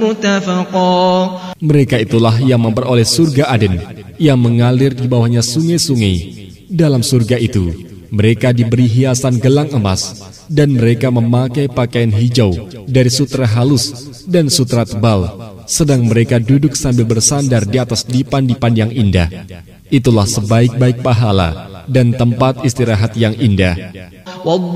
Mereka itulah yang memperoleh surga Aden, yang mengalir di bawahnya sungai-sungai. Dalam surga itu, mereka diberi hiasan gelang emas, dan mereka memakai pakaian hijau dari sutra halus dan sutra tebal, sedang mereka duduk sambil bersandar di atas dipan-dipan yang indah. Itulah sebaik-baik pahala dan tempat istirahat yang indah.